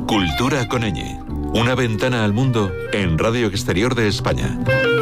Cultura con ñ. Una ventana al mundo en Radio Exterior de España.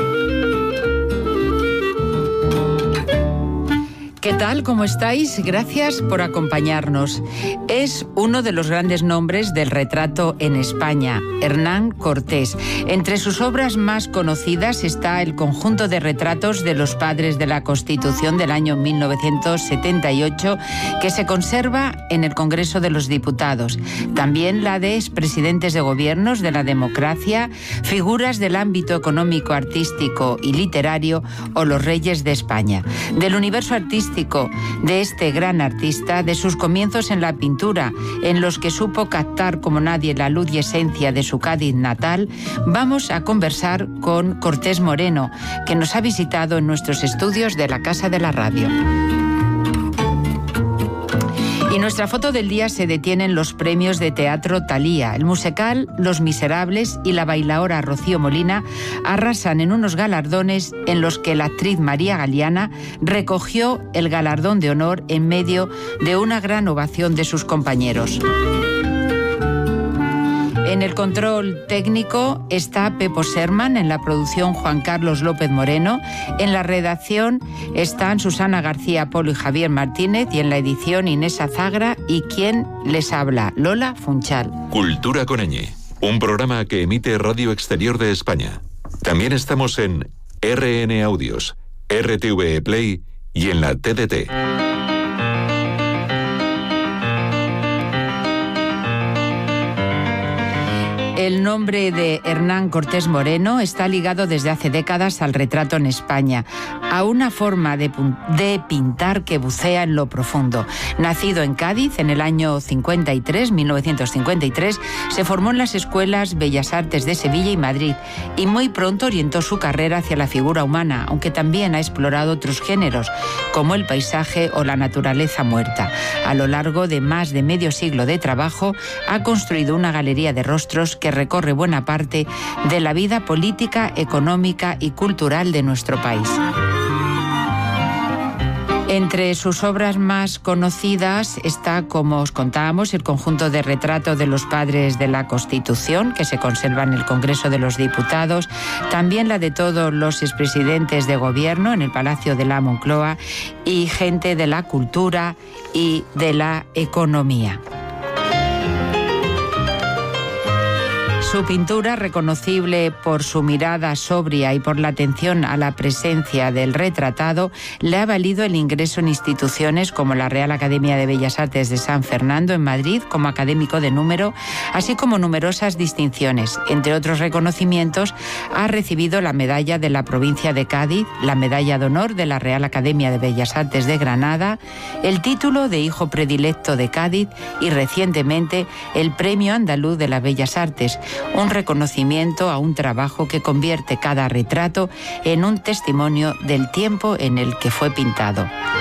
¿Qué tal? ¿Cómo estáis? Gracias por acompañarnos. Es uno de los grandes nombres del retrato en España, Hernán Cortés. Entre sus obras más conocidas está el conjunto de retratos de los padres de la Constitución del año 1978, que se conserva en el Congreso de los Diputados. También la de expresidentes de gobiernos de la democracia, figuras del ámbito económico, artístico y literario o los reyes de España. Del universo artístico de este gran artista, de sus comienzos en la pintura, en los que supo captar como nadie la luz y esencia de su Cádiz natal, vamos a conversar con Cortés Moreno, que nos ha visitado en nuestros estudios de la Casa de la Radio. Y nuestra foto del día se detiene en los premios de teatro Thalía. El musical Los Miserables y la bailaora Rocío Molina arrasan en unos galardones en los que la actriz María Galeana recogió el galardón de honor en medio de una gran ovación de sus compañeros. En el control técnico está Pepo Serman, en la producción Juan Carlos López Moreno, en la redacción están Susana García Polo y Javier Martínez, y en la edición Inés Azagra y quien les habla, Lola Funchal. Cultura con ñ, un programa que emite Radio Exterior de España. También estamos en RN Audios, RTV Play y en la TDT. El nombre de Hernán Cortés Moreno está ligado desde hace décadas al retrato en España, a una forma de pintar que bucea en lo profundo. Nacido en Cádiz en el año 1953, se formó en las escuelas Bellas Artes de Sevilla y Madrid y muy pronto orientó su carrera hacia la figura humana, aunque también ha explorado otros géneros, como el paisaje o la naturaleza muerta. A lo largo de más de medio siglo de trabajo, ha construido una galería de rostros que recorre buena parte de la vida política, económica y cultural de nuestro país. Entre sus obras más conocidas está, como os contábamos, el conjunto de retrato de los padres de la Constitución, que se conserva en el Congreso de los Diputados, también la de todos los expresidentes de gobierno en el Palacio de la Moncloa y gente de la cultura y de la economía. Su pintura, reconocible por su mirada sobria y por la atención a la presencia del retratado, le ha valido el ingreso en instituciones como la Real Academia de Bellas Artes de San Fernando en Madrid como académico de número, así como numerosas distinciones. Entre otros reconocimientos, ha recibido la Medalla de la Provincia de Cádiz, la Medalla de Honor de la Real Academia de Bellas Artes de Granada, el título de Hijo Predilecto de Cádiz y recientemente el Premio Andaluz de las Bellas Artes, un reconocimiento a un trabajo que convierte cada retrato en un testimonio del tiempo en el que fue pintado.